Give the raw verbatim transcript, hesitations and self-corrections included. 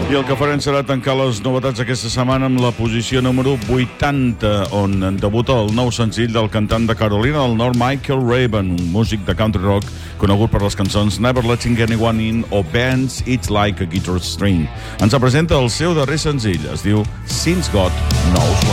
I el que farem serà tancar les novetats aquesta setmana amb la posició número vuitanta, on debuta el nou senzill del cantant de Carolina del Nord, Michael Raven, un músic de country rock conegut per les cançons Never Letting Anyone In o Bands It's Like a Guitar String. Ens presenta el seu darrer senzill, es diu Since God Knows When.